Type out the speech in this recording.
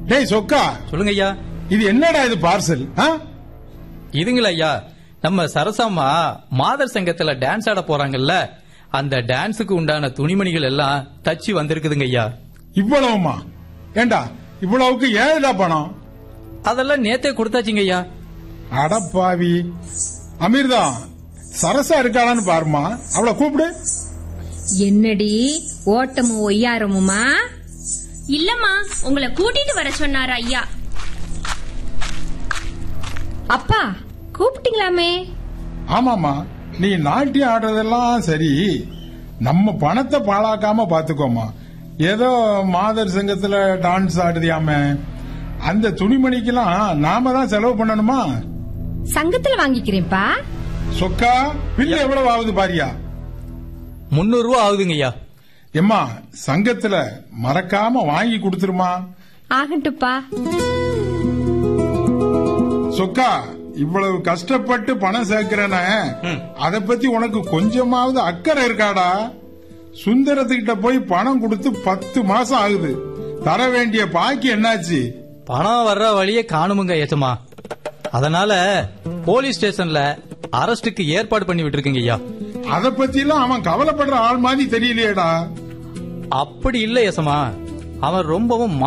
டேய் சொக்கா, சொல்லுங்க ஐயா. இது என்னடா இது பார்சல்? இதுங்களா ஐயா, நம்ம சரசாமா மாதர் சங்கத்துல டான்ஸ் ஆட போறாங்கல்ல, அந்த டான்ஸுக்கு உண்டான துணிமணிகள் எல்லாம் தச்சு வந்திருக்குதுங்க ஐயா. இவ்வளவுமா? ஏண்டா இவ்வளவுக்கு ஏடா பணம்? அதெல்லாம் நேத்தே கொடுத்தாச்சுங்க ஐயா. அடப்பாவி. அமீர்தா, சரசா இருக்காளான்னு பாருமா, அவளை கூப்பிடு. என்னடி ஓட்டமும் ஒய்யாரமுமா? இல்லம்மா, உங்களை கூட்டிட்டு வர சொன்னார் ஐயா. அப்பா கூப்பிட்டீங்களாமே? ஆமாமா, நீ நாட்டியம் ஆடுறதெல்லாம் சரி, நம்ம பணத்தை பாழாக்காம பாத்துக்கோமா. ஏதோ மாதர் சங்கத்துல டான்ஸ் ஆடுதியாம, அந்த துணிமணிக்கெல்லாம் நாம தான் செலவு பண்ணணுமா? சங்கத்துல வாங்கிக்கிறேன்ப்பா. சொக்கா, பில்லு எவ்வளவு ஆகுது பாரியா? 300 ரூபா ஆகுதுங்க ஐயா. எம்மா, சங்கத்துல மறக்காம வாங்கி கொடுத்துருமா. ஆகட்டுப்பா. சொக்கா, இவ்வளவு கஷ்டப்பட்டு பணம் சேர்க்கிறன, அத பத்தி உனக்கு கொஞ்சமாவது அக்கறை இருக்காடா? சுந்தரத்துக்கிட்ட போய் பணம் கொடுத்து 10 மாசம் ஆகுது. தர வேண்டிய பாக்கி என்னாச்சு? பணம் வர்ற வழியே காணுமுங்க ஏச்சமா. அதனால போலீஸ் ஸ்டேஷன்ல அரஸ்டுக்கு ஏற்பாடு பண்ணி விட்டுருக்கீங்க ஐயா. அத பத்தி எல்லாம் அவன் கவலைப்படுற ஆள் மாதிரி தெரியலையேடா. அப்படி இல்ல ஏசமா, அவன் ரொம்பவும்